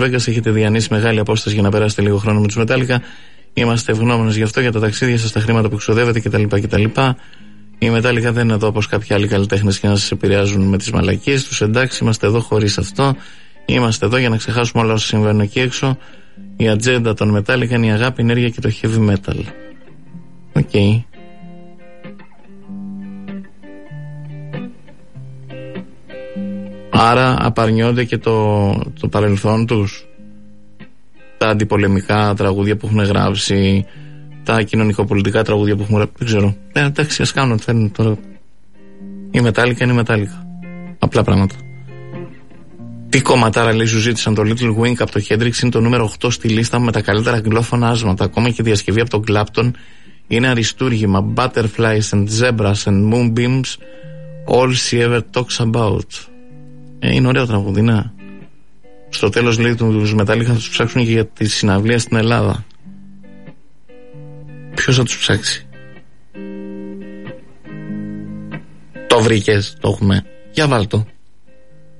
Vegas έχετε διανύσει μεγάλη απόσταση για να περάσετε λίγο χρόνο με τους Metallica. Είμαστε ευγνώμονες γι' αυτό, για τα ταξίδια σας, τα χρήματα που εξοδεύετε κτλ. Οι Metallica δεν είναι εδώ όπως κάποιοι άλλοι καλλιτέχνες και να σας επηρεάζουν με τις μαλακίες τους. Εντάξει, είμαστε εδώ χωρίς αυτό. Είμαστε εδώ για να ξεχάσουμε όλα όσα συμβαίνουν εκεί έξω. Η ατζέντα των Metallica είναι η αγάπη, η ενέργεια και το heavy metal. Οκ. Άρα απαρνιόνται και το παρελθόν τους, τα αντιπολεμικά τραγούδια που έχουν γράψει, τα κοινωνικοπολιτικά τραγούδια που έχουν γράψει. Δεν ξέρω. Εντάξει, ας κάνουν ό,τι θέλουν τώρα. Η Metallica είναι η Metallica. Απλά πράγματα. Τι κομματάρα, λέει, σου ζήτησαν το Little Wing από το Hendrix, είναι το νούμερο 8 στη λίστα με τα καλύτερα αγγλόφωνα άσματα. Ακόμα και η διασκευή από τον Clapton είναι αριστούργημα. Butterflies and zebras and moonbeams, all she ever talks about. Είναι ωραίο τραγούδι, ναι. Στο τέλος, λέει, τους Metallica θα τους ψάξουν και για τη συναυλία στην Ελλάδα. Ποιος θα τους ψάξει? Το βρήκες? Το έχουμε. Για βάλ' το.